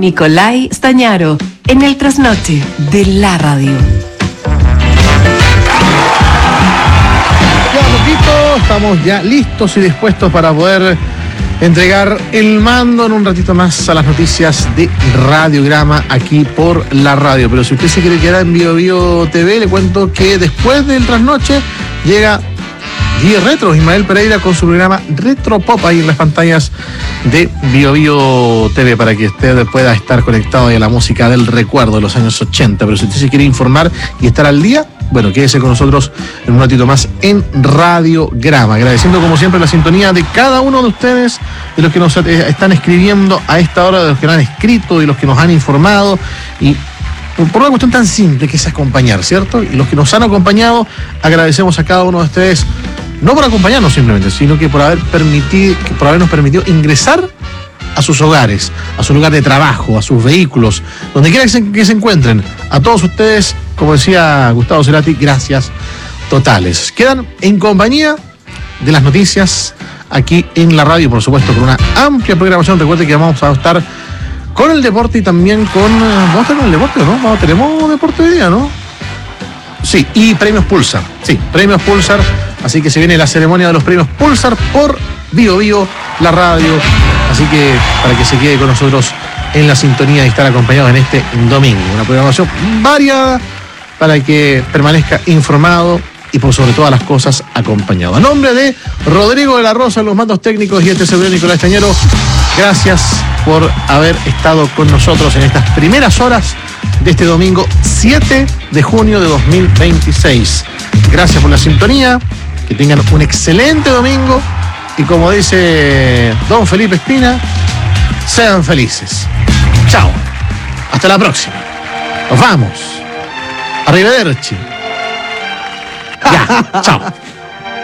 Nicolai Stañaro, en el trasnoche de la radio. Ya, poquito, estamos ya listos y dispuestos para poder entregar el mando en un ratito más a las noticias de Radiograma aquí por la radio. Pero si usted se quiere quedar en BioBio TV, le cuento que después del trasnoche llega Guille Retro, Ismael Pereira con su programa Retro Pop ahí en las pantallas de BioBio TV para que usted pueda estar conectado a la música del recuerdo de los años 80. Pero si usted se quiere informar y estar al día, bueno, quédese con nosotros en un ratito más en Radiograma. Agradeciendo como siempre la sintonía de cada uno de ustedes, de los que nos están escribiendo a esta hora, de los que nos han escrito, de los que nos han informado y por una cuestión tan simple que es acompañar, ¿cierto? Y los que nos han acompañado, agradecemos a cada uno de ustedes, no por acompañarnos simplemente, sino que por habernos permitido ingresar a sus hogares, a su lugar de trabajo, a sus vehículos, donde quiera que se encuentren. A todos ustedes, como decía Gustavo Cerati, gracias totales. Quedan en compañía de las noticias aquí en la radio, por supuesto, con una amplia programación. Recuerde que vamos a estar con el deporte y también vamos a estar con el deporte, ¿no? Tenemos deporte hoy día, ¿no? Sí, y premios Pulsar. Sí, premios Pulsar. Así que se viene la ceremonia de los premios Pulsar por BioBio, la radio. Así que para que se quede con nosotros en la sintonía y estar acompañados en este domingo. Una programación variada para que permanezca informado y por sobre todas las cosas acompañado. A nombre de Rodrigo de la Rosa, los mandos técnicos y este servidor Nicolás Stañaro, gracias por haber estado con nosotros en estas primeras horas de este domingo 7 de junio de 2026. Gracias por la sintonía, que tengan un excelente domingo y como dice don Felipe Espina, sean felices. Chao, hasta la próxima. Nos vamos. Arrivederci. Ya, chao.